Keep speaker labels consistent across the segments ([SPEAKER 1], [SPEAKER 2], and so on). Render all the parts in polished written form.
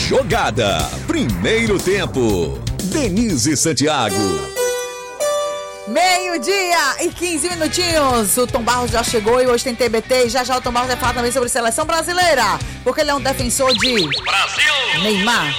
[SPEAKER 1] Jogada. Primeiro tempo. Denise Santiago.
[SPEAKER 2] 12:15. O Tom Barros já chegou e hoje tem TBT. E já o Tom Barros vai falar também sobre seleção brasileira, porque ele é um defensor de Brasil. Neymar.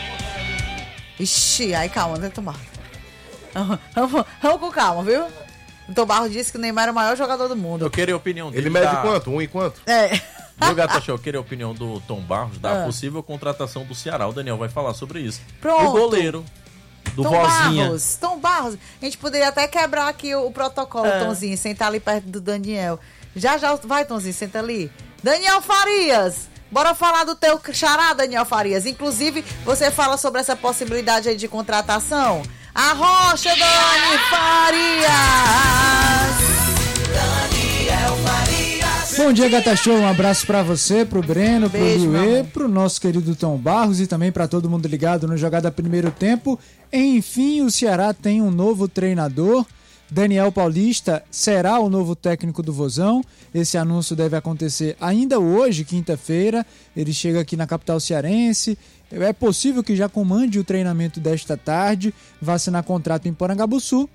[SPEAKER 2] Ixi, aí calma, né, Tom Barros? Vamos com calma, viu? O Tom Barros disse que o Neymar é o maior jogador do mundo.
[SPEAKER 3] Eu queria a opinião dele.
[SPEAKER 4] Ele mede quanto? 1 e quanto?
[SPEAKER 3] Viu, Gata Show? Eu queria a opinião do Tom Barros da possível contratação do Ceará. O Daniel vai falar sobre isso.
[SPEAKER 2] Pronto.
[SPEAKER 3] O goleiro do Vozinha.
[SPEAKER 2] Tom Barros. A gente poderia até quebrar aqui o protocolo, Tomzinho, sentar ali perto do Daniel. Já, vai, Tomzinho, senta ali. Daniel Farias. Bora falar do teu xará, Daniel Farias. Inclusive, você fala sobre essa possibilidade aí de contratação. A Rocha, Dani Farias. Daniel Farias.
[SPEAKER 5] Bom dia, Gata Show. Um abraço pra você, pro Breno, pro Luê, pro nosso querido Tom Barros e também pra todo mundo ligado no Jogada Primeiro Tempo. Enfim, o Ceará tem um novo treinador. Daniel Paulista será o novo técnico do Vozão. Esse anúncio deve acontecer ainda hoje, quinta-feira. Ele chega aqui na capital cearense. É possível que já comande o treinamento desta tarde, vá assinar contrato em Porangabuçu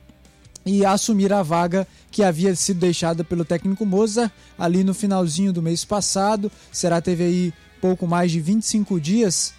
[SPEAKER 5] e assumir a vaga que havia sido deixada pelo técnico Mozart ali no finalzinho do mês passado. Será teve aí pouco mais de 25 dias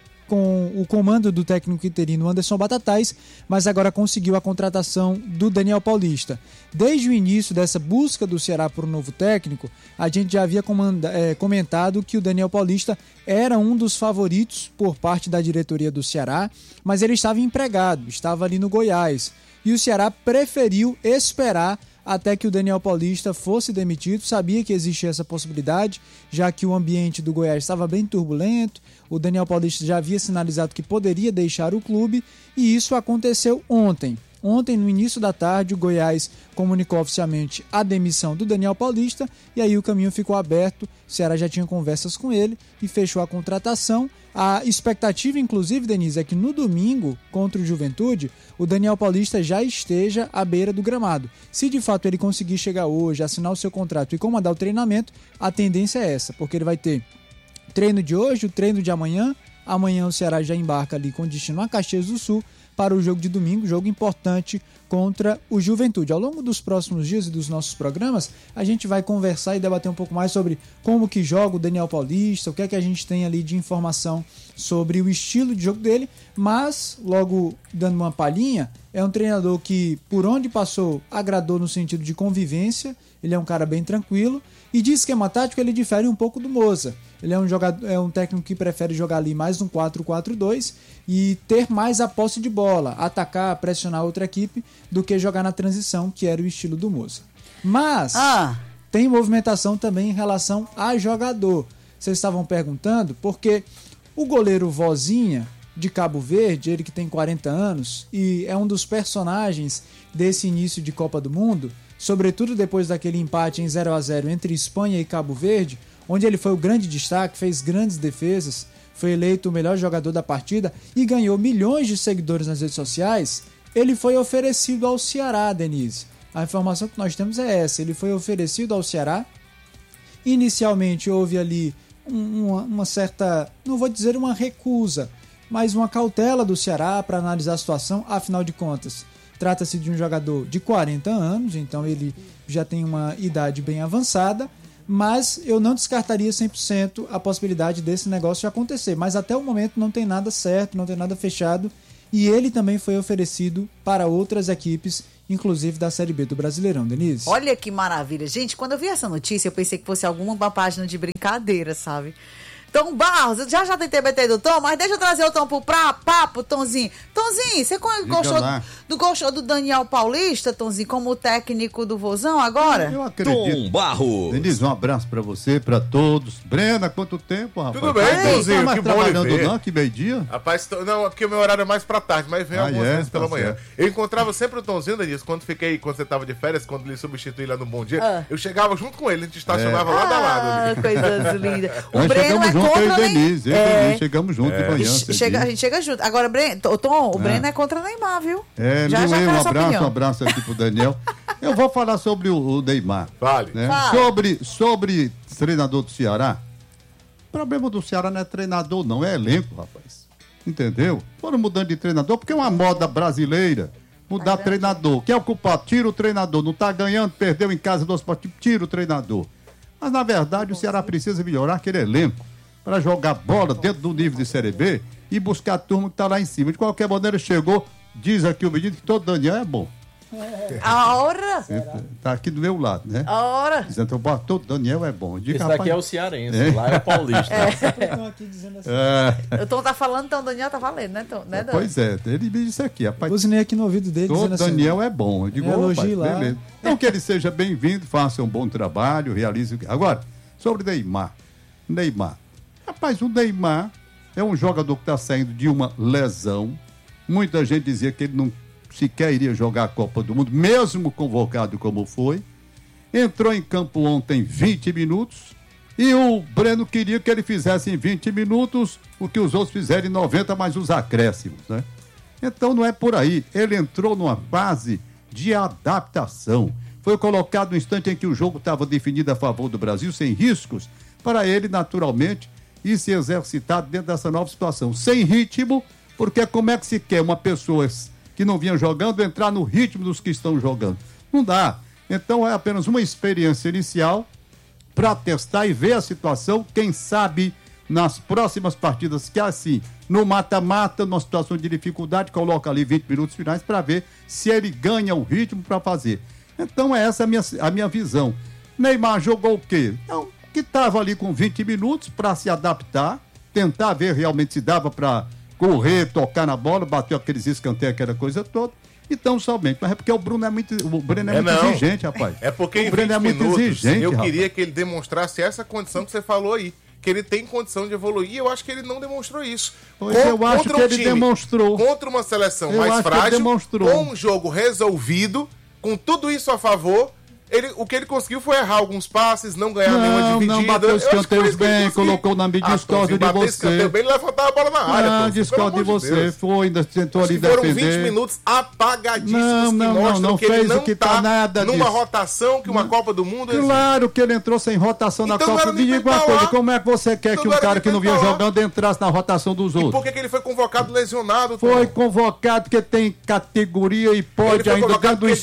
[SPEAKER 5] com o comando do técnico interino Anderson Batatais, mas agora conseguiu a contratação do Daniel Paulista. Desde o início dessa busca do Ceará por um novo técnico, a gente já havia comentado que o Daniel Paulista era um dos favoritos por parte da diretoria do Ceará, mas ele estava empregado, estava ali no Goiás. E o Ceará preferiu esperar até que o Daniel Paulista fosse demitido. Sabia que existia essa possibilidade, já que o ambiente do Goiás estava bem turbulento. O Daniel Paulista já havia sinalizado que poderia deixar o clube e isso aconteceu ontem. Ontem, no início da tarde, o Goiás comunicou oficialmente a demissão do Daniel Paulista e aí o caminho ficou aberto. O Ceará já tinha conversas com ele e fechou a contratação. A expectativa, inclusive, Denise, é que no domingo, contra o Juventude, o Daniel Paulista já esteja à beira do gramado. Se de fato ele conseguir chegar hoje, assinar o seu contrato e comandar o treinamento, a tendência é essa, porque ele vai ter treino de hoje, o treino de amanhã. Amanhã o Ceará já embarca ali com destino a Caxias do Sul para o jogo de domingo, jogo importante contra o Juventude. Ao longo dos próximos dias e dos nossos programas, a gente vai conversar e debater um pouco mais sobre como que joga o Daniel Paulista, o que é que a gente tem ali de informação sobre o estilo de jogo dele, mas, logo dando uma palhinha, é um treinador que, por onde passou, agradou no sentido de convivência. Ele é um cara bem tranquilo e de esquema tático ele difere um pouco do Moza. Ele é um técnico que prefere jogar ali mais um 4-4-2 e ter mais a posse de bola, atacar, pressionar outra equipe, do que jogar na transição, que era o estilo do Moza. Mas tem movimentação também em relação a jogador. Vocês estavam perguntando porque o goleiro Vozinha, de Cabo Verde, ele que tem 40 anos e é um dos personagens desse início de Copa do Mundo, sobretudo depois daquele empate em 0-0 entre Espanha e Cabo Verde, onde ele foi o grande destaque, fez grandes defesas, foi eleito o melhor jogador da partida e ganhou milhões de seguidores nas redes sociais. Ele foi oferecido ao Ceará, Denise. A informação que nós temos é essa, ele foi oferecido ao Ceará. Inicialmente houve ali uma certa, não vou dizer uma recusa, mas uma cautela do Ceará para analisar a situação. Afinal de contas, trata-se de um jogador de 40 anos, então ele já tem uma idade bem avançada, mas eu não descartaria 100% a possibilidade desse negócio acontecer. Mas até o momento não tem nada certo, não tem nada fechado, e ele também foi oferecido para outras equipes, inclusive da Série B do Brasileirão, Denise.
[SPEAKER 2] Olha que maravilha. Gente, quando eu vi essa notícia, eu pensei que fosse alguma página de brincadeira, sabe? Tom Barros, já tem TBT do Tom, mas deixa eu trazer o Tom pro papo, Tomzinho. Tomzinho, você gostou do Daniel Paulista, Tomzinho, como técnico do Vozão agora?
[SPEAKER 6] Eu acredito.
[SPEAKER 1] Tom Barros.
[SPEAKER 6] Denise, um abraço pra você, pra todos. Brena, quanto tempo, rapaz?
[SPEAKER 4] Tudo bem, Tomzinho,
[SPEAKER 6] tá
[SPEAKER 4] que bom
[SPEAKER 6] trabalhando
[SPEAKER 4] lhe ver.
[SPEAKER 6] não, que meio-dia?
[SPEAKER 4] Rapaz, não, é porque o meu horário é mais pra tarde, mas vem algumas vezes pela manhã.
[SPEAKER 6] Certo.
[SPEAKER 4] Eu encontrava sempre o Tomzinho, Denise, quando você tava de férias, quando ele substituí lá no Bom Dia, eu chegava junto com ele, a gente estacionava lado a lado ali.
[SPEAKER 2] Coisas lindas. O
[SPEAKER 6] Nós
[SPEAKER 2] Breno
[SPEAKER 6] chegamos
[SPEAKER 2] é
[SPEAKER 6] junto, eu e
[SPEAKER 2] contra
[SPEAKER 6] Denise. Chegamos junto de manhã.
[SPEAKER 2] a gente chega junto. Agora, Tom, o Breno é contra o Neymar, viu?
[SPEAKER 6] Um abraço aqui pro Daniel. Eu vou falar sobre o Neymar.
[SPEAKER 4] Vale.
[SPEAKER 6] Né? Sobre treinador do Ceará, O problema do Ceará não é treinador, não, é elenco, rapaz. Entendeu? Foram mudando de treinador, porque é uma moda brasileira. Mudar treinador. Quem é o culpado? Tira o treinador. Não tá ganhando, perdeu em casa do Sport, tira o treinador. Mas, na verdade, o Ceará precisa melhorar aquele elenco para jogar bola dentro do nível de Série B e buscar a turma que tá lá em cima. De qualquer maneira, chegou, diz aqui o menino que todo Daniel é bom.
[SPEAKER 2] A hora?
[SPEAKER 6] Tá aqui do meu lado, né?
[SPEAKER 2] A hora?
[SPEAKER 6] Dizendo, todo Daniel é bom. Digo,
[SPEAKER 3] Esse
[SPEAKER 6] rapaz,
[SPEAKER 3] daqui é o cearense, lá é o paulista.
[SPEAKER 2] O Tom tá falando, então o Daniel tá valendo, né, Tom? Né,
[SPEAKER 6] pois é, ele me disse aqui, rapaz.
[SPEAKER 5] Buzinei aqui no ouvido dele
[SPEAKER 6] todo
[SPEAKER 5] dizendo
[SPEAKER 6] Daniel
[SPEAKER 5] assim,
[SPEAKER 6] é bom. Eu digo,
[SPEAKER 5] elogie lá.
[SPEAKER 6] beleza. Então que ele seja bem-vindo, faça um bom trabalho, realize o que... Agora, sobre Neymar. Rapaz, o Neymar é um jogador que está saindo de uma lesão. Muita gente dizia que ele não sequer iria jogar a Copa do Mundo, mesmo convocado como foi. Entrou em campo ontem 20 minutos e o Breno queria que ele fizesse em 20 minutos o que os outros fizeram em 90, mais os acréscimos, né? Então não é por aí. Ele entrou numa fase de adaptação. Foi colocado no instante em que o jogo estava definido a favor do Brasil, sem riscos, para ele, naturalmente, ir se exercitar dentro dessa nova situação. Sem ritmo, porque como é que se quer uma pessoa que não vinha jogando entrar no ritmo dos que estão jogando? Não dá. Então é apenas uma experiência inicial para testar e ver a situação. Quem sabe nas próximas partidas, que assim, no mata-mata, numa situação de dificuldade, coloca ali 20 minutos finais para ver se ele ganha o ritmo para fazer. Então é essa a minha visão. Neymar jogou o quê? Então, que estava ali com 20 minutos para se adaptar, tentar ver realmente se dava para correr, tocar na bola, bater aqueles escanteios, aquela coisa toda. Então, somente. Mas é porque o Breno é muito exigente, rapaz.
[SPEAKER 4] É porque
[SPEAKER 6] o Breno é muito exigente,
[SPEAKER 4] eu
[SPEAKER 6] rapaz.
[SPEAKER 4] queria que ele demonstrasse essa condição que você falou aí. Que ele tem condição de evoluir, e eu acho que ele não demonstrou isso.
[SPEAKER 6] Pois eu acho que ele demonstrou.
[SPEAKER 4] Contra uma seleção mais frágil, com um jogo resolvido, com tudo isso a favor, o que ele conseguiu foi errar alguns passes, não ganhar nenhuma dividida.
[SPEAKER 6] Não bateu os escanteios bem, colocou na mídia, discordo de você.
[SPEAKER 4] Ele levantar a bola na área.
[SPEAKER 6] Não, discordo de você, foi, ainda tentou ali defender.
[SPEAKER 4] Foram 20 minutos apagadíssimos que mostram que ele não está numa rotação que uma Copa do Mundo existe.
[SPEAKER 6] Claro que ele entrou sem rotação na Copa do Mundo. Me diga uma coisa, como é que você quer que um cara que não vinha jogando entrasse na rotação dos outros?
[SPEAKER 4] E por que ele foi convocado lesionado?
[SPEAKER 6] Foi convocado porque tem categoria e pode ainda dentro do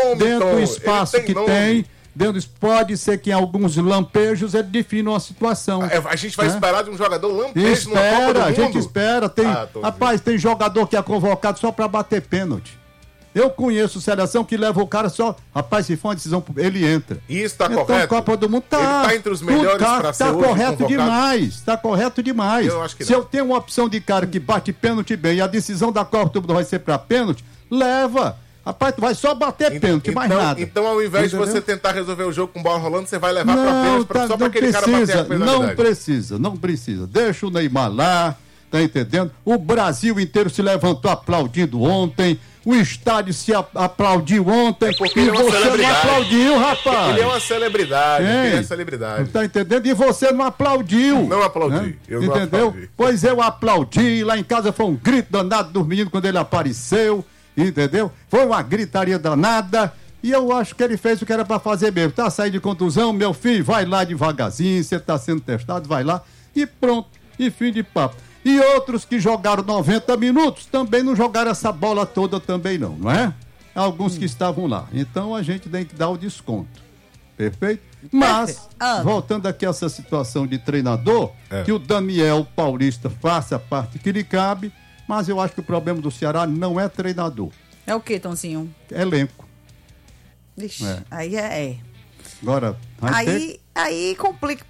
[SPEAKER 6] espaço que tem, pode ser que em alguns lampejos ele defina uma situação.
[SPEAKER 4] A gente vai esperar de um jogador lampejo numa Copa do Mundo?
[SPEAKER 6] A gente espera. Rapaz, tem jogador que é convocado só pra bater pênalti. Eu conheço seleção que leva o cara só... Rapaz, se for uma decisão, ele entra.
[SPEAKER 4] Isso tá correto?
[SPEAKER 6] Então, Copa do Mundo tá...
[SPEAKER 4] Ele tá entre os melhores pra ser hoje convocado.
[SPEAKER 6] Tá correto demais.
[SPEAKER 4] Eu acho que
[SPEAKER 6] se eu tenho uma opção de cara que bate pênalti bem e a decisão da Copa do Mundo vai ser pra pênalti, leva. Rapaz, tu vai só bater pênalti, mais nada.
[SPEAKER 4] Então, ao invés de você tentar resolver o jogo com bola rolando, você vai levar pra pênalti só pra aquele cara bater a penalidade.
[SPEAKER 6] Não precisa. Deixa o Neymar lá, tá entendendo? O Brasil inteiro se levantou aplaudindo ontem. O estádio se aplaudiu ontem.
[SPEAKER 4] Porque ele é uma celebridade.
[SPEAKER 6] Não aplaudiu, rapaz.
[SPEAKER 4] Ele é uma celebridade. Ele é celebridade.
[SPEAKER 6] Tá entendendo? E você não aplaudiu.
[SPEAKER 4] Não aplaudi. Eu não aplaudi.
[SPEAKER 6] Pois eu aplaudi. Lá em casa foi um grito danado dos meninos quando ele apareceu. Entendeu? Foi uma gritaria danada. E eu acho que ele fez o que era pra fazer mesmo. Tá saindo de contusão, meu filho, vai lá devagarzinho. Você tá sendo testado, vai lá. E pronto. E fim de papo. E outros que jogaram 90 minutos também não jogaram essa bola toda também não é? Alguns que estavam lá. Então a gente tem que dar o desconto. Perfeito? Mas, voltando aqui a essa situação de treinador, que o Daniel Paulista faça a parte que lhe cabe, mas eu acho que o problema do Ceará não é treinador.
[SPEAKER 2] É o quê, Tonzinho?
[SPEAKER 6] Elenco.
[SPEAKER 2] Ixi, aí é.
[SPEAKER 6] Agora,
[SPEAKER 2] aí complica.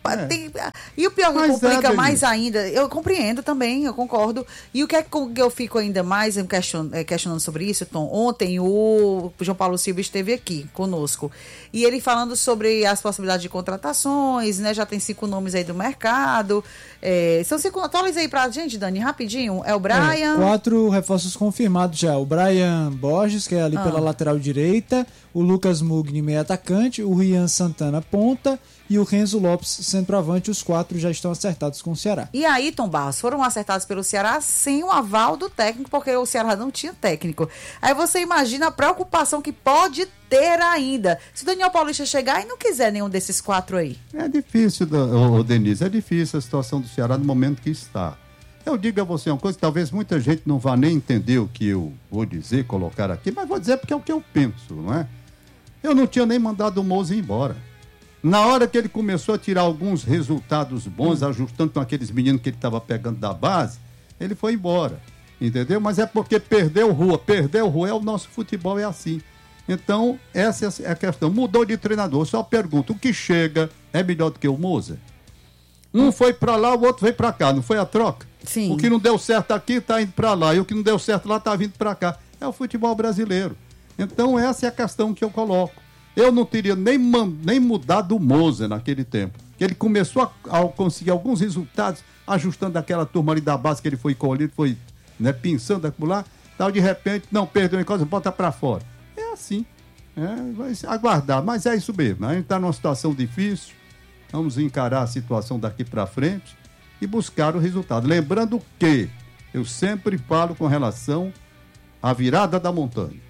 [SPEAKER 2] E o pior que complica mais ainda, eu compreendo também, eu concordo. E o que é que eu fico ainda mais questionando sobre isso, Tom? Ontem o João Paulo Silva esteve aqui conosco. E ele falando sobre as possibilidades de contratações, né? Já tem 5 nomes aí do mercado. São 5. Atualiza aí pra gente, Dani, rapidinho. É o Brian.
[SPEAKER 5] 4 reforços confirmados já. O Brian Borges, que é ali pela lateral direita. O Lucas Mugni, meio atacante. O Rian Santana, ponta. e o Renzo Lopes, centroavante. Os 4 já estão acertados com o Ceará.
[SPEAKER 2] E aí, Tom Barros, foram acertados pelo Ceará sem o aval do técnico, porque o Ceará não tinha técnico. Aí você imagina a preocupação que pode ter ainda, se o Daniel Paulista chegar e não quiser nenhum desses 4 aí.
[SPEAKER 6] É difícil, Denise, é difícil a situação do Ceará no momento que está. Eu digo a você uma coisa, talvez muita gente não vá nem entender o que eu vou dizer, colocar aqui, mas vou dizer porque é o que eu penso, não é? Eu não tinha nem mandado o Moza embora. Na hora que ele começou a tirar alguns resultados bons, ajustando com aqueles meninos que ele estava pegando da base, ele foi embora, entendeu? Mas é porque perdeu rua, é o nosso futebol, é assim. Então, essa é a questão. Mudou de treinador, só pergunto, o que chega é melhor do que o Moza? Um foi para lá, o outro veio para cá, não foi a troca?
[SPEAKER 2] Sim.
[SPEAKER 6] O que não deu certo aqui tá indo para lá, e o que não deu certo lá tá vindo para cá. É o futebol brasileiro. Então essa é a questão que eu coloco. Eu não teria nem mudado o Moza naquele tempo. Ele começou a conseguir alguns resultados, ajustando aquela turma ali da base que ele foi colhido, foi, né, pensando aquilo lá, tal, de repente, não, perdeu em casa, bota para fora. É assim. Vai aguardar, mas é isso mesmo. A gente está numa situação difícil, vamos encarar a situação daqui para frente e buscar o resultado. Lembrando que eu sempre falo com relação à virada da montanha.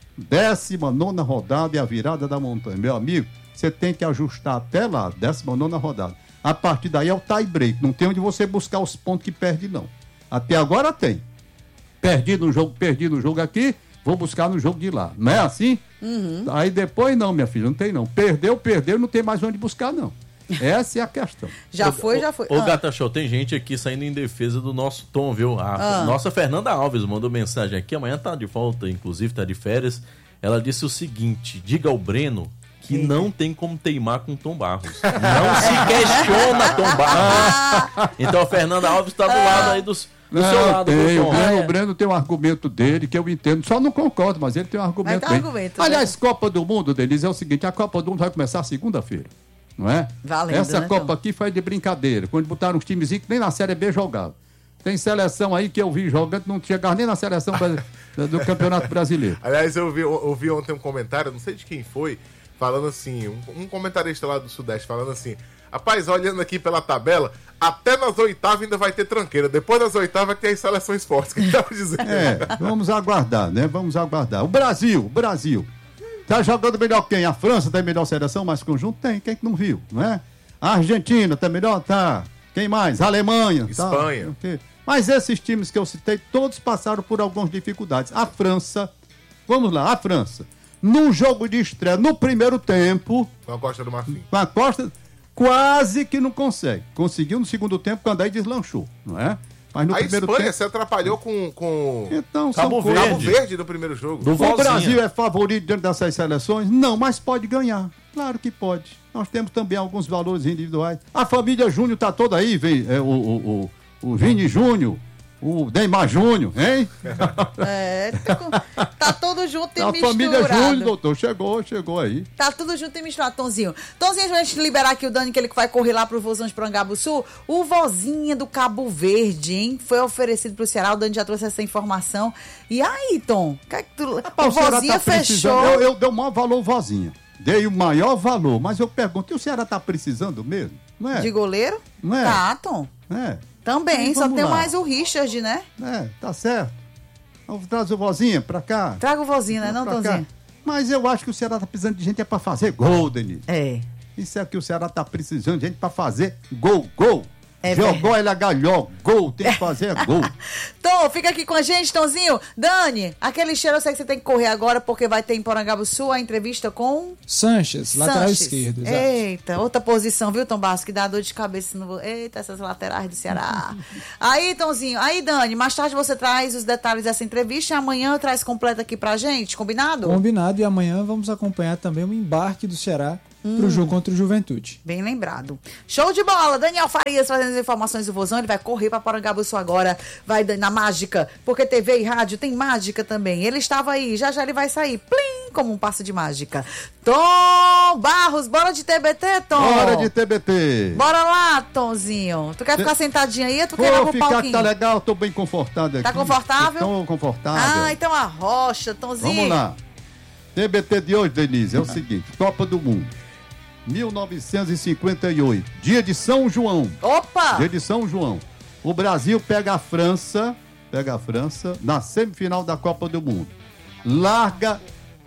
[SPEAKER 6] 19ª rodada e a virada da montanha. Meu amigo, você tem que ajustar até lá, 19ª rodada. A partir daí é o tie break. Não tem onde você buscar os pontos que perde, não. Até agora tem. Perdi no jogo aqui, vou buscar no jogo de lá. Não é assim?
[SPEAKER 2] Uhum.
[SPEAKER 6] Aí depois não, minha filha, não tem não. Perdeu, não tem mais onde buscar, não. Essa é a questão.
[SPEAKER 2] Já foi.
[SPEAKER 3] Ô, Gata Show, tem gente aqui saindo em defesa do nosso Tom, viu? A nossa Fernanda Alves mandou mensagem aqui, amanhã tá de volta, inclusive tá de férias. Ela disse o seguinte: diga ao Breno que não tem como teimar com Tom Barros. Não se questiona, Tom Barros. Então a Fernanda Alves tá do lado aí do seu lado.
[SPEAKER 6] O Breno tem um argumento dele que eu entendo, só não concordo, mas ele tem um argumento dele. Aliás, Copa do Mundo, Denise, é o seguinte: a Copa do Mundo vai começar segunda-feira. Não é?
[SPEAKER 2] Valendo,
[SPEAKER 6] essa
[SPEAKER 2] né,
[SPEAKER 6] Copa
[SPEAKER 2] Tom?
[SPEAKER 6] aqui foi de brincadeira, quando botaram os timezinhos que nem na Série B jogavam. Tem seleção aí que eu vi jogando, não chegava nem na seleção do Campeonato Brasileiro.
[SPEAKER 4] Aliás, eu ouvi ontem um comentário, não sei de quem foi, falando assim, um comentarista lá do Sudeste falando assim: rapaz, olhando aqui pela tabela, até nas oitavas ainda vai ter tranqueira, depois das oitavas que tem as seleções fortes, que ele estava dizendo.
[SPEAKER 6] Vamos aguardar, né? Vamos aguardar. O Brasil. Tá jogando melhor quem? A França tem melhor seleção, mais conjunto? Tem, quem que não viu, não é? A Argentina tá melhor? Tá. Quem mais? A Alemanha.
[SPEAKER 4] Espanha.
[SPEAKER 6] Tá. Mas esses times que eu citei, todos passaram por algumas dificuldades. A França, vamos lá, a França, no jogo de estreia, no primeiro tempo...
[SPEAKER 4] Com a Costa do Marfim.
[SPEAKER 6] Com a Costa, quase que não consegue. Conseguiu no segundo tempo, quando aí deslanchou, não é? Mas no primeiro
[SPEAKER 4] Espanha
[SPEAKER 6] tempo...
[SPEAKER 4] se atrapalhou com
[SPEAKER 6] então,
[SPEAKER 3] Cabo
[SPEAKER 4] Verde no primeiro jogo.
[SPEAKER 6] O Brasil é favorito dentro dessas seleções? Não, mas pode ganhar. Claro que pode. Nós temos também alguns valores individuais. A família Júnior tá toda aí, vem o Vini Júnior, o Neymar Júnior, hein?
[SPEAKER 2] Tá tudo junto e
[SPEAKER 6] a
[SPEAKER 2] misturado.
[SPEAKER 6] A família Júnior, doutor, chegou aí.
[SPEAKER 2] Tá tudo junto e misturado, Tonzinho. Tonzinho, a gente liberar aqui o Dani, que ele vai correr lá pro Vozão de Porangabuçu. O Vozinha do Cabo Verde, hein? Foi oferecido pro Ceará, o Dani já trouxe essa informação. E aí, Tom? O Vozinha fechou.
[SPEAKER 6] Eu dei o maior valor ao Vozinha. Dei o maior valor, mas eu pergunto, e o Ceará tá precisando mesmo? Não é?
[SPEAKER 2] De goleiro?
[SPEAKER 6] Não é?
[SPEAKER 2] Tá, Tom. Também, só tem mais o Richard, né?
[SPEAKER 6] Tá certo. Vamos trazer o Vozinha pra cá.
[SPEAKER 2] Traga o Vozinha, né, não, Tonzinho?
[SPEAKER 6] Mas eu acho que o Ceará tá precisando de gente pra fazer gol, Denise. Isso é que o Ceará tá precisando de gente pra fazer gol. Jogou, ele agalhou, gol, tem que fazer gol.
[SPEAKER 2] Tom, fica aqui com a gente, Tonzinho. Dani, aquele cheiro eu sei que você tem que correr agora, porque vai ter em Porangabuçu a entrevista com...
[SPEAKER 5] Sanches, lateral esquerdo. Exato.
[SPEAKER 2] Eita, outra posição, viu, Tom Basco, que dá dor de cabeça. Eita, essas laterais do Ceará. Aí, Tonzinho, aí, Dani, mais tarde você traz os detalhes dessa entrevista e amanhã traz completa aqui pra gente, combinado?
[SPEAKER 5] Combinado, e amanhã vamos acompanhar também o embarque do Ceará pro jogo contra o Juventude.
[SPEAKER 2] Bem lembrado. Show de bola! Daniel Farias fazendo as informações do Vozão. Ele vai correr para Porangabuçu agora. Vai na mágica, porque TV e rádio tem mágica também. Ele estava aí, já ele vai sair. Plim! Como um passo de mágica. Tom Barros, bora de TBT, Tom?
[SPEAKER 6] Bora de TBT.
[SPEAKER 2] Bora lá, Tomzinho. Tu quer ficar sentadinho aí ou tu quer ir pro
[SPEAKER 6] ficar
[SPEAKER 2] palquinho?
[SPEAKER 6] Que tá legal, tô bem confortado aqui.
[SPEAKER 2] Tá confortável?
[SPEAKER 6] Tô confortável.
[SPEAKER 2] Então a rocha, Tomzinho.
[SPEAKER 6] Vamos lá. TBT de hoje, Denise, é o seguinte: Copa do Mundo. 1958, dia de São João.
[SPEAKER 2] Opa!
[SPEAKER 6] Dia de São João. O Brasil pega a França na semifinal da Copa do Mundo. Larga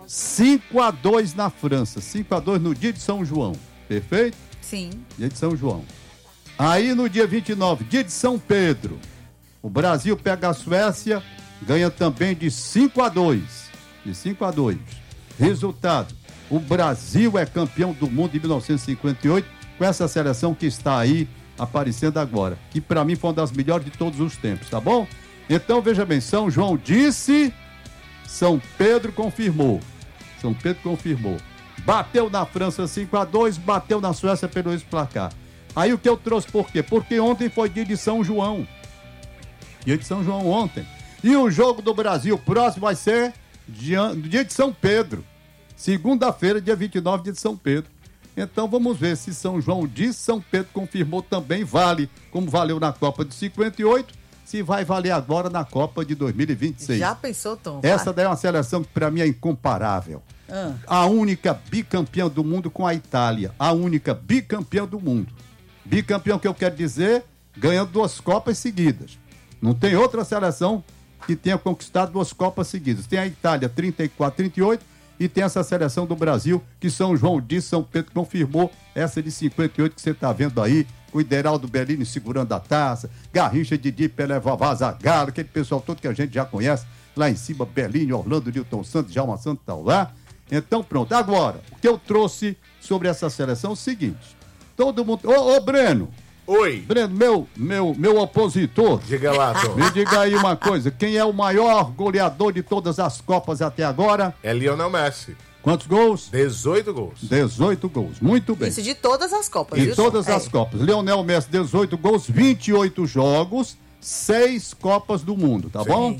[SPEAKER 6] 5-2 na França, 5-2 no dia de São João. Perfeito?
[SPEAKER 2] Sim.
[SPEAKER 6] Dia de São João. Aí no dia 29, dia de São Pedro, o Brasil pega a Suécia, ganha também de 5-2. De 5-2. Resultado, o Brasil é campeão do mundo em 1958, com essa seleção que está aí aparecendo agora, que para mim foi uma das melhores de todos os tempos, tá bom? Então, veja bem, São João disse, São Pedro confirmou. São Pedro confirmou. Bateu na França 5-2, bateu na Suécia pelo esse placar. Aí o que eu trouxe por quê? Porque ontem foi dia de São João. Dia de São João ontem. E o jogo do Brasil próximo vai ser dia de São Pedro. Segunda-feira, dia 29, dia de São Pedro. Então vamos ver se São João disse, São Pedro confirmou também, vale, como valeu na Copa de 58, se vai valer agora na Copa de 2026.
[SPEAKER 2] Já pensou, Tom?
[SPEAKER 6] Essa daí é uma seleção que para mim é incomparável. A única bicampeã do mundo com a Itália. A única bicampeã do mundo. Bicampeão que eu quero dizer, ganhando 2 Copas seguidas. Não tem outra seleção que tenha conquistado 2 Copas seguidas. Tem a Itália 34, 38 e tem essa seleção do Brasil que São João disse, São Pedro confirmou essa de 58 que você está vendo aí, o Ideraldo Bellini segurando a taça, Garrincha, Didi, Pelé, Vavá, Zagallo, aquele pessoal todo que a gente já conhece, lá em cima, Bellini, Orlando, Nilton Santos, Djalma Santos, tal lá. Então pronto, agora, o que eu trouxe sobre essa seleção é o seguinte, todo mundo... Ô Breno!
[SPEAKER 4] Oi!
[SPEAKER 6] Breno, meu opositor.
[SPEAKER 4] Diga lá, Tom.
[SPEAKER 6] Me diga aí uma coisa. Quem é o maior goleador de todas as Copas até agora?
[SPEAKER 4] É Lionel Messi.
[SPEAKER 6] Quantos gols?
[SPEAKER 4] 18 gols.
[SPEAKER 6] 18 gols. Muito bem.
[SPEAKER 2] Isso de todas as Copas,
[SPEAKER 6] De
[SPEAKER 2] viu?
[SPEAKER 6] todas as Copas. Lionel Messi, 18 gols, 28 jogos, 6 Copas do Mundo, tá bom?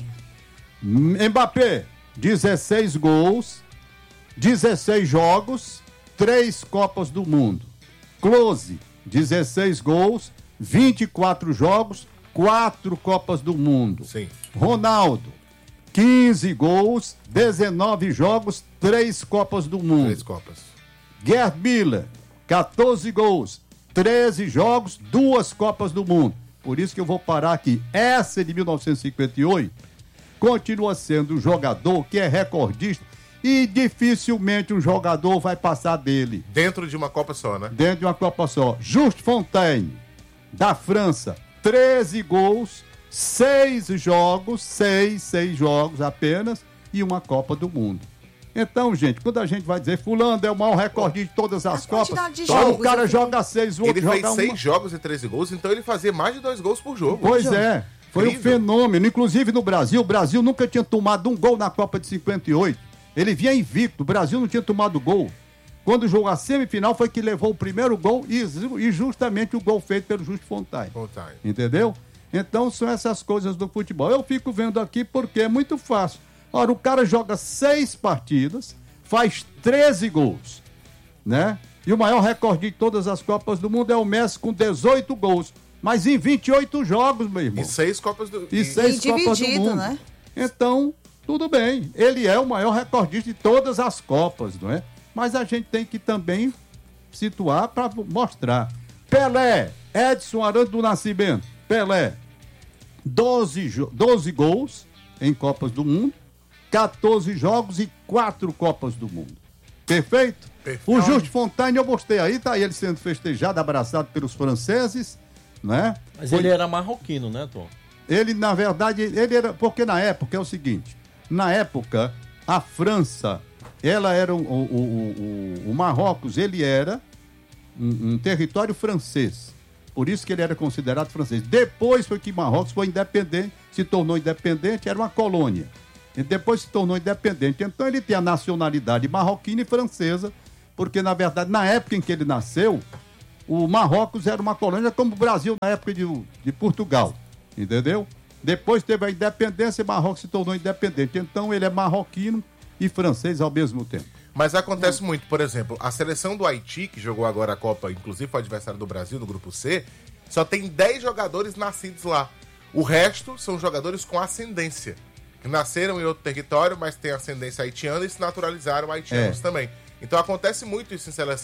[SPEAKER 6] Mbappé, 16 gols, 16 jogos, 3 Copas do Mundo. Klose, 16 gols, 24 jogos, 4 Copas do Mundo.
[SPEAKER 4] Sim.
[SPEAKER 6] Ronaldo, 15 gols, 19 jogos, 3 Copas do Mundo.
[SPEAKER 4] 3 Copas.
[SPEAKER 6] Gerd Müller, 14 gols, 13 jogos, 2 Copas do Mundo. Por isso que eu vou parar aqui. Essa de 1958 continua sendo um jogador que é recordista e dificilmente um jogador vai passar dele.
[SPEAKER 4] Dentro de uma Copa só, né?
[SPEAKER 6] Dentro de uma Copa só. Just Fontaine, da França, 13 gols, 6 jogos apenas e uma Copa do Mundo. Então, gente, quando a gente vai dizer fulano é o maior recordista de todas as Copas, o cara joga 6, o outro
[SPEAKER 4] joga 1. Ele
[SPEAKER 6] joga
[SPEAKER 4] fez 6 jogos e 13 gols, então ele fazia mais de 2 gols por jogo.
[SPEAKER 6] Pois é, foi um fenômeno. Inclusive no Brasil, o Brasil nunca tinha tomado um gol na Copa de 58. Ele vinha invicto, o Brasil não tinha tomado gol. Quando jogou a semifinal foi que levou o primeiro gol e justamente o gol feito pelo Just Fontaine. Entendeu? Então são essas coisas do futebol. Eu fico vendo aqui porque é muito fácil. Ora, o cara joga 6 partidas, faz 13 gols, né? E o maior recorde de todas as Copas do Mundo é o Messi com 18 gols. Mas em 28 jogos, meu irmão.
[SPEAKER 4] E 6 Copas do Mundo.
[SPEAKER 6] E 6 Copas do Mundo. Né? Então, tudo bem. Ele é o maior recordista de todas as Copas, não é? Mas a gente tem que também situar para mostrar. Pelé, Edson Arantes do Nascimento. Pelé, 12 gols em Copas do Mundo, 14 jogos e 4 Copas do Mundo. Perfeito? O Just Fontaine, eu mostrei aí, tá aí ele sendo festejado, abraçado pelos franceses, né?
[SPEAKER 3] Mas ele era marroquino, né, Tom?
[SPEAKER 6] Ele, na verdade, ele era... Porque na época é o seguinte, na época, a França, ela era... O Marrocos, ele era um território francês. Por isso que ele era considerado francês. Depois foi que Marrocos foi independente, se tornou independente, era uma colônia. E depois se tornou independente. Então ele tem a nacionalidade marroquina e francesa, porque, na verdade, na época em que ele nasceu, o Marrocos era uma colônia como o Brasil na época de Portugal. Entendeu? Depois teve a independência e Marrocos se tornou independente. Então ele é marroquino e francês ao mesmo tempo.
[SPEAKER 4] Mas acontece muito, por exemplo, a seleção do Haiti, que jogou agora a Copa, inclusive foi adversário do Brasil no Grupo C, só tem 10 jogadores nascidos lá. O resto são jogadores com ascendência, que nasceram em outro território, mas têm ascendência haitiana e se naturalizaram haitianos também. Então acontece muito isso em seleção.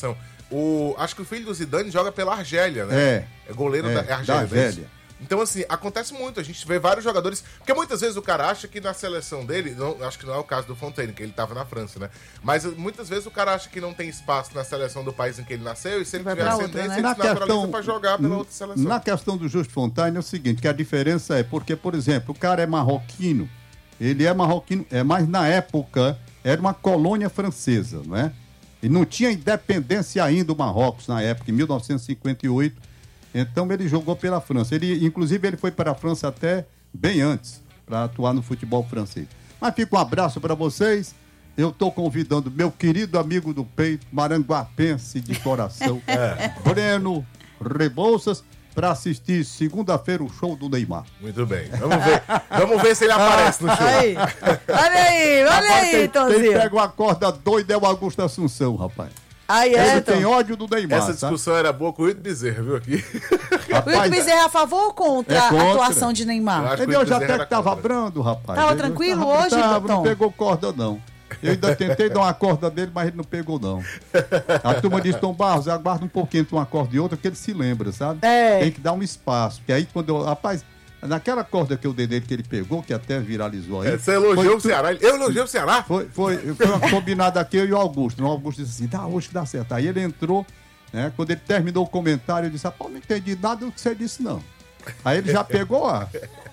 [SPEAKER 4] Acho que o filho do Zidane joga pela Argélia, né? É goleiro da Argélia.
[SPEAKER 6] Da Argélia.
[SPEAKER 4] Então, assim, acontece muito. A gente vê vários jogadores... Porque muitas vezes o cara acha que na seleção dele... acho que não é o caso do Fontaine, que ele tava na França, né? Mas muitas vezes o cara acha que não tem espaço na seleção do país em que ele nasceu e se ele tiver ascendência, ele se naturaliza pra jogar pela outra seleção.
[SPEAKER 6] Na questão do Justo Fontaine é o seguinte, que a diferença é porque, por exemplo, o cara é marroquino, ele é marroquino, mas na época era uma colônia francesa, não é? E não tinha independência ainda o Marrocos na época, em 1958. Então ele jogou pela França. Inclusive ele foi para a França até bem antes, para atuar no futebol francês. Mas fica um abraço para vocês. Eu estou convidando meu querido amigo do peito, maranguapense de coração, Breno Rebouças, para assistir segunda-feira o show do Neymar.
[SPEAKER 4] Muito bem. Vamos ver se ele aparece no show.
[SPEAKER 2] Olha aí, Tonzinho.
[SPEAKER 6] Quem pega uma corda doida é o Augusto Assunção, rapaz. Ele tem ódio do Neymar.
[SPEAKER 4] Essa discussão era boa com o Wilton Bezerra, viu, aqui?
[SPEAKER 2] O Wilton Bezerra é a favor ou contra a atuação de Neymar?
[SPEAKER 6] Eu já até que tava brando, rapaz.
[SPEAKER 2] Tava tranquilo hoje,
[SPEAKER 6] Tom? Não pegou corda, não. Eu ainda tentei dar uma corda dele, mas ele não pegou, não. A turma disse, Tom Barros, aguarda um pouquinho entre uma corda e outra, que ele se lembra, sabe? Tem que dar um espaço. Porque aí quando eu... Rapaz, naquela corda que eu dei dele, que ele pegou, que até viralizou aí...
[SPEAKER 4] Você elogiou o Ceará? Eu elogiei o Ceará?
[SPEAKER 6] Foi uma combinada aqui, eu e o Augusto. O Augusto disse assim, hoje que dá certo. Aí ele entrou, né? Quando ele terminou o comentário, eu disse, rapaz, não entendi nada do que você disse, não. Aí ele já pegou ar.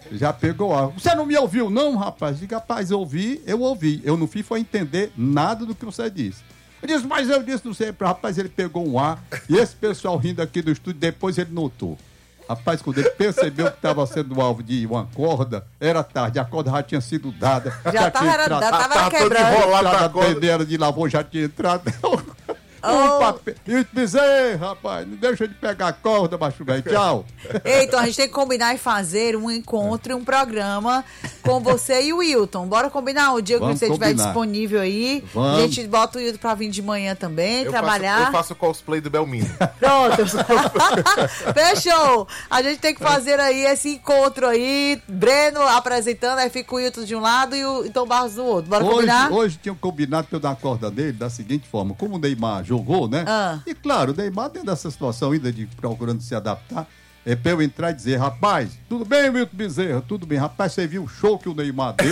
[SPEAKER 6] Você não me ouviu, não, rapaz? Diga, rapaz, eu ouvi. Eu não fiz foi entender nada do que você disse. Eu disse, mas eu disse, não sei, rapaz, ele pegou um ar. E esse pessoal rindo aqui do estúdio, depois ele notou. Rapaz, quando ele percebeu que estava sendo alvo de uma corda, era tarde, a corda já tinha sido dada.
[SPEAKER 2] Já estava quebrando.
[SPEAKER 6] A bandeira de lavou já tinha entrado. Papel. E dizer, rapaz, não deixa de pegar a corda, macho velho. Tchau.
[SPEAKER 2] Então a gente tem que combinar e fazer um encontro e um programa com você e o Wilton. Bora combinar o dia que você estiver disponível aí.
[SPEAKER 6] Vamos.
[SPEAKER 2] A gente bota o Wilton pra vir de manhã também, trabalhar.
[SPEAKER 4] Eu faço o cosplay do Belmino.
[SPEAKER 2] Pronto. Fechou. A gente tem que fazer aí esse encontro aí. Breno apresentando, aí fica o Wilton de um lado e o Tom Barros do outro. Bora combinar?
[SPEAKER 6] Hoje tinha combinado pra eu dar a corda dele da seguinte forma. Como o Neymar jogou, né? E claro, o Neymar dentro dessa situação ainda de procurando se adaptar, é pra eu entrar e dizer, rapaz, tudo bem, Wilton Bezerra? Tudo bem. Rapaz, você viu o show que o Neymar deu?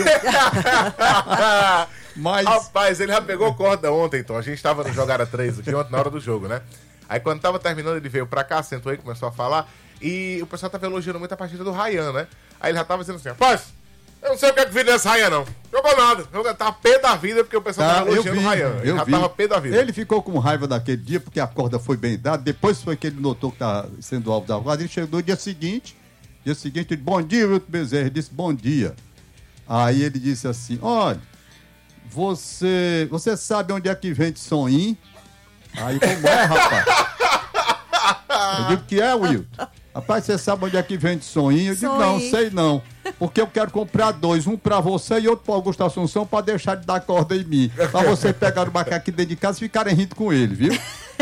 [SPEAKER 4] Mas... Rapaz, ele já pegou corda ontem, então. A gente tava no Jogada 3 aqui ontem, na hora do jogo, né? Aí quando tava terminando, ele veio pra cá, sentou aí, começou a falar, e o pessoal tava elogiando muito a partida do Ryan, né? Aí ele já tava dizendo assim, rapaz, eu não sei o que é que viu desse Ryan, não. Jogou nada. Tava pé da vida porque o pessoal tava elogiando o Ryan. Ele já tava pé da vida.
[SPEAKER 6] Ele ficou com raiva daquele dia porque a corda foi bem dada. Depois foi que ele notou que tá sendo alvo da corda. Ele chegou no dia seguinte, ele disse, bom dia, Wilton Bezerra. Ele disse, bom dia. Aí ele disse assim, olha, você sabe onde é que vende soninho? Aí, como é, rapaz? Eu digo, que é, Wilton? Rapaz, você sabe onde é que vende soninho? Eu digo, não, sei não. Porque eu quero comprar dois, um pra você e outro pro Augusto Assunção pra deixar de dar corda em mim. Pra você pegar o macaquinho dentro de casa e ficarem rindo com ele, viu?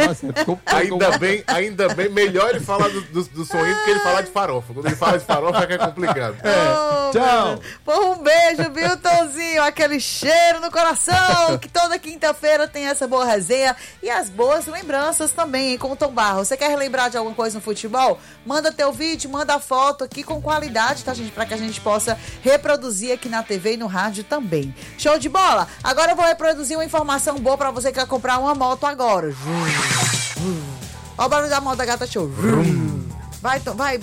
[SPEAKER 4] Ainda bem, melhor ele falar do soninho do que ele falar de farofa. Quando ele fala de farofa é que é complicado.
[SPEAKER 6] Tchau.
[SPEAKER 2] Um beijo, viu, Tonzinho? Aquele cheiro no coração, que toda quinta-feira tem essa boa resenha e as boas lembranças também, hein, com o Tom Barros. Você quer relembrar de alguma coisa no futebol? Manda teu vídeo, manda foto aqui com qualidade, tá, gente? Pra que a gente possa reproduzir aqui na TV e no rádio também. Show de bola? Agora eu vou reproduzir uma informação boa pra você que quer comprar uma moto agora. Olha o barulho da moto da Gata Show. Vai, Tom, vai.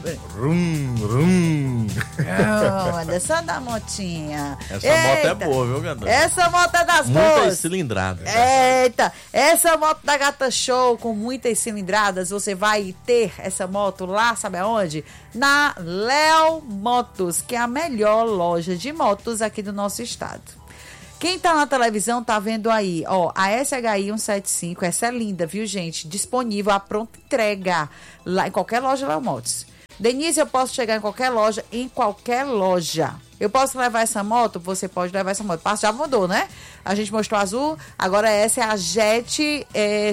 [SPEAKER 2] Essa da motinha.
[SPEAKER 3] Essa moto é boa, viu, Gata?
[SPEAKER 2] Essa moto é das boas.
[SPEAKER 3] Muitas cilindradas.
[SPEAKER 2] Eita, essa moto da Gata Show com muitas cilindradas, você vai ter essa moto lá, sabe aonde? Na Léo Motos, que é a melhor loja de motos aqui do nosso estado. Quem tá na televisão tá vendo aí, ó, a SHI 175, essa é linda, viu, gente? Disponível, a pronta entrega lá em qualquer loja Léo Motos. Denise, eu posso chegar em qualquer loja? Em qualquer loja. Eu posso levar essa moto? Você pode levar essa moto. Passo já mudou, né? A gente mostrou azul, agora essa é a Jet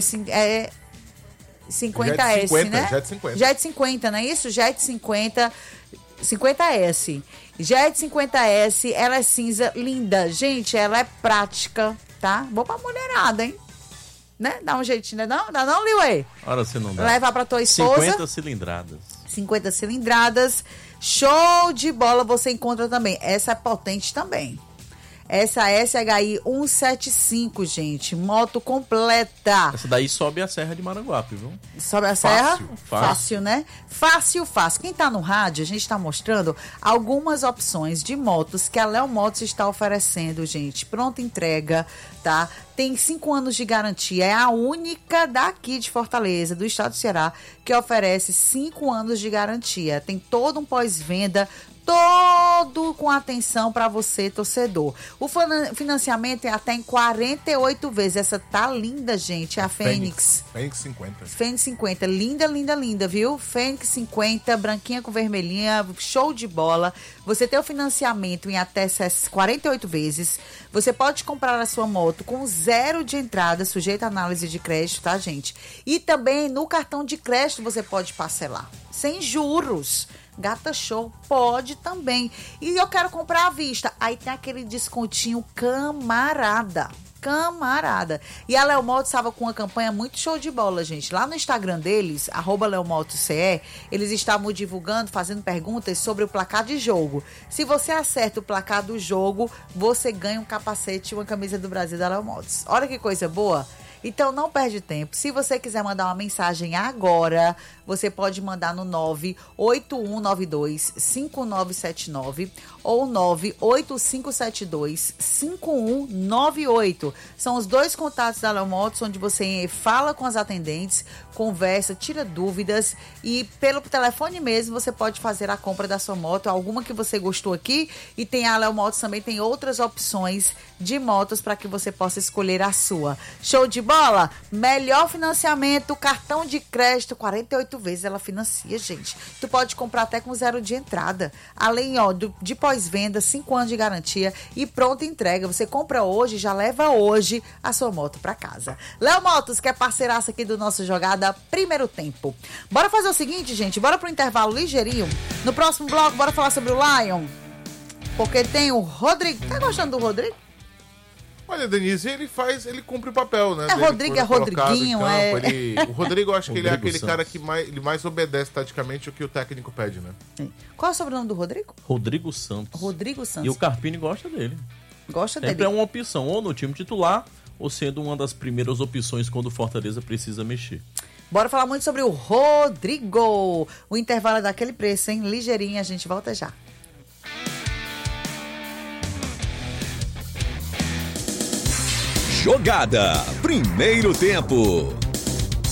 [SPEAKER 2] 50S, né?
[SPEAKER 4] Jet 50.
[SPEAKER 2] Jet 50, não é isso? Jet 50... 50S. Jet 50S, ela é cinza, linda. Gente, ela é prática, tá? Boa pra mulherada, hein? né? Dá um jeitinho, não? Dá não, Liuê?
[SPEAKER 3] Ora, se não dá.
[SPEAKER 2] Leva pra tua esposa.
[SPEAKER 3] 50 cilindradas.
[SPEAKER 2] 50 cilindradas. Show de bola, você encontra também. Essa é potente também. Essa SHI 175, gente. Moto completa.
[SPEAKER 3] Essa daí sobe a Serra de Maranguape, viu?
[SPEAKER 2] Sobe a serra? Fácil, né? Fácil. Quem tá no rádio, a gente tá mostrando algumas opções de motos que a Léo Motos está oferecendo, gente. Pronta entrega, tá? Tem 5 anos de garantia. É a única daqui de Fortaleza, do estado do Ceará, que oferece 5 anos de garantia. Tem todo um pós-venda, todo com atenção para você, torcedor. O financiamento é até em 48 vezes. Essa tá linda, gente. É a Fênix.
[SPEAKER 4] Fênix 50.
[SPEAKER 2] Fênix 50. Linda, viu? Fênix 50, branquinha com vermelhinha. Show de bola. Você tem o financiamento em até 48 vezes. Você pode comprar a sua moto com 0 de entrada, sujeito à análise de crédito, tá, gente? E também no cartão de crédito você pode parcelar. Sem juros. Gata Show pode também. E eu quero comprar à vista. Aí tem aquele descontinho camarada. E a Léo Motos estava com uma campanha muito show de bola, gente. Lá no Instagram deles, @LeoMotosCE, eles estavam divulgando, fazendo perguntas sobre o placar de jogo. Se você acerta o placar do jogo, você ganha um capacete e uma camisa do Brasil da Léo Motos. Olha que coisa boa. Então não perde tempo. Se você quiser mandar uma mensagem agora, você pode mandar no 98192-5979 ou 98572-5198. São os 2 contatos da Léo Motos, onde você fala com as atendentes, conversa, tira dúvidas e pelo telefone mesmo você pode fazer a compra da sua moto, alguma que você gostou aqui, e tem a Léo Motos também, tem outras opções de motos para que você possa escolher a sua. Show de bola? Melhor financiamento, cartão de crédito, 48 vezes ela financia, gente. Tu pode comprar até com 0 de entrada. Além, de pós-venda, 5 anos de garantia e pronta entrega. Você compra hoje, já leva hoje a sua moto para casa. Léo Motos, que é parceiraça aqui do nosso Jogada Primeiro Tempo. Bora fazer o seguinte, gente, bora pro intervalo ligeirinho. No próximo bloco, bora falar sobre o Lion. Porque tem o Rodrigo. Tá gostando do Rodrigo?
[SPEAKER 4] Olha, Denise, ele cumpre o papel, né?
[SPEAKER 2] Rodrigo, é Rodriguinho,
[SPEAKER 4] O Rodrigo, eu acho que ele é aquele
[SPEAKER 3] Santos.
[SPEAKER 4] cara que mais obedece taticamente o que o técnico pede, né?
[SPEAKER 2] Sim. Qual é o sobrenome do Rodrigo?
[SPEAKER 3] Rodrigo Santos.
[SPEAKER 2] Rodrigo Santos.
[SPEAKER 3] E o Carpini gosta dele.
[SPEAKER 2] Gosta
[SPEAKER 3] Sempre
[SPEAKER 2] dele.
[SPEAKER 3] é uma opção, ou no time titular, ou sendo uma das primeiras opções quando o Fortaleza precisa mexer.
[SPEAKER 2] Bora falar muito sobre o Rodrigo. O intervalo é daquele preço, hein? Ligeirinho, a gente volta já.
[SPEAKER 1] Jogada Primeiro Tempo.